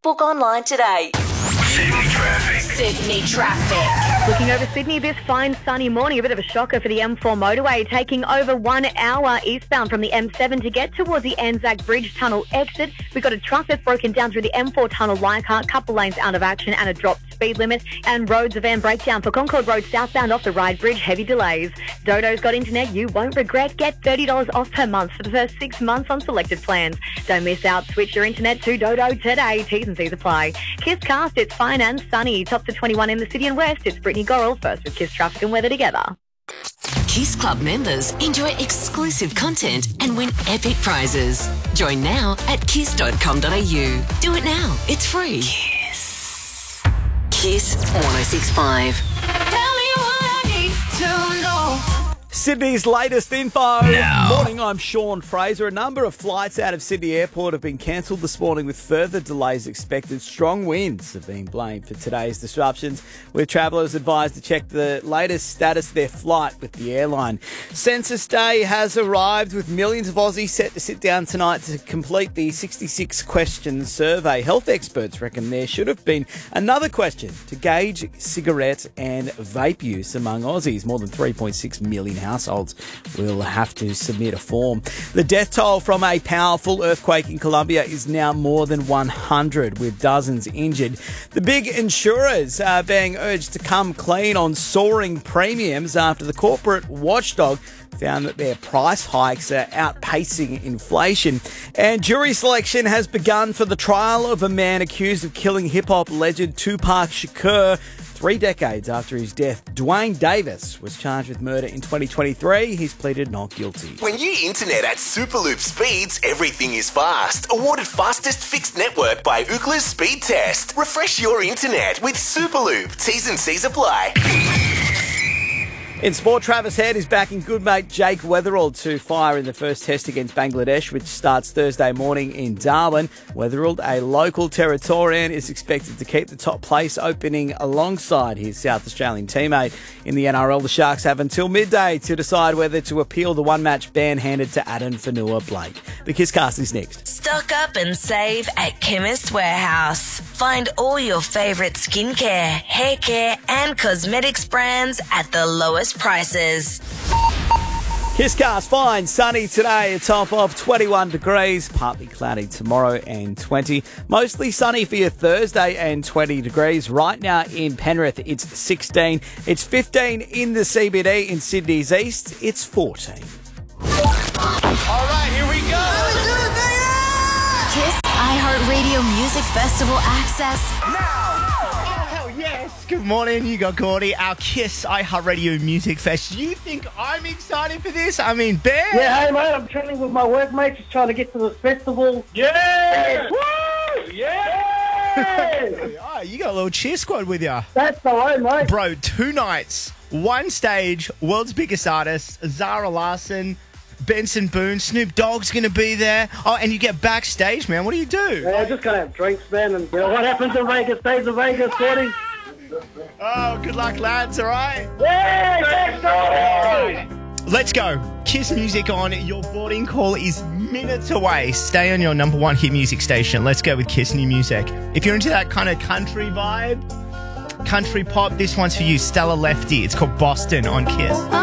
book online today. Sydney traffic. Looking over Sydney this fine sunny morning, a bit of a shocker for the M4 motorway, taking over 1 hour eastbound from the M7 to get towards the Anzac Bridge Tunnel exit. We've got a truck that's broken down through the M4 Tunnel Leichhardt, couple lanes out of action and a dropped speed limit, and roads a van breakdown for Concord Road southbound off the Ryde Bridge, heavy delays. Dodo's got internet you won't regret. Get $30 off per month for the first 6 months on selected plans. Don't miss out. Switch your internet to Dodo today. T's and C's apply. Kiss Cast, it's fine and sunny. Top to 21 in the city and west. It's Brittany Gorrell, first with Kiss Traffic and Weather together. Kiss Club members enjoy exclusive content and win epic prizes. Join now at kiss.com.au. Do it now. It's free. Kiss 106.5. Tell me what I need to know. Sydney's latest info. Now. Morning, I'm Sean Fraser. A number of flights out of Sydney Airport have been cancelled this morning with further delays expected. Strong winds have been blamed for today's disruptions, with travellers advised to check the latest status of their flight with the airline. Census Day has arrived, with millions of Aussies set to sit down tonight to complete the 66-question survey. Health experts reckon there should have been another question to gauge cigarette and vape use among Aussies. More than 3.6 million households will have to submit a form. The death toll from a powerful earthquake in Colombia is now more than 100, with dozens injured. The big insurers are being urged to come clean on soaring premiums after the corporate watchdog found that their price hikes are outpacing inflation. And jury selection has begun for the trial of a man accused of killing hip-hop legend Tupac Shakur 3 decades after his death. Dwayne Davis was charged with murder in 2023. He's pleaded not guilty. When you internet at Superloop speeds, everything is fast. Awarded fastest fixed network by Ookla's Speed Test. Refresh your internet with Superloop. T's and C's apply. In sport, Travis Head is backing good mate Jake Weatherald to fire in the first test against Bangladesh, which starts Thursday morning in Darwin. Weatherald, a local Territorian, is expected to keep the top place, opening alongside his South Australian teammate. In the NRL, the Sharks have until midday to decide whether to appeal the one-match ban handed to Adam Fanua-Blake. The Kisscast is next. Stock up and save at Chemist Warehouse. Find all your favourite skincare, hair care and cosmetics brands at the lowest prices. Kisscast, fine, sunny today, a top of 21 degrees, partly cloudy tomorrow and 20. Mostly sunny for your Thursday and 20 degrees. Right now in Penrith, it's 16. It's 15 in the CBD in Sydney's East. It's 14. All right, here we go. Kiss iHeartRadio Music Festival access. Yes, good morning. You got Gordy, our Kiss iHeartRadio Music Fest. You think I'm excited for this? I mean, Bear. Yeah, hey mate, I'm training with my workmates, just trying to get to the festival. Yeah! Woo! Yeah! Oh, you got a little cheer squad with you. That's the way, mate. Bro, 2 nights, 1 stage, world's biggest artist, Zara Larsson, Benson Boone, Snoop Dogg's going to be there. Oh, and you get backstage, man. What do you do? Yeah, just going to have drinks, man, and what happens in Vegas stays in Vegas, 40. Oh, good luck, lads, all right? Yeah, Let's go. Kiss music on. Your boarding call is minutes away. Stay on your number 1 hit music station. Let's go with Kiss New Music. If you're into that kind of country vibe, country pop, this one's for you. Stella Lefty. It's called Boston on Kiss.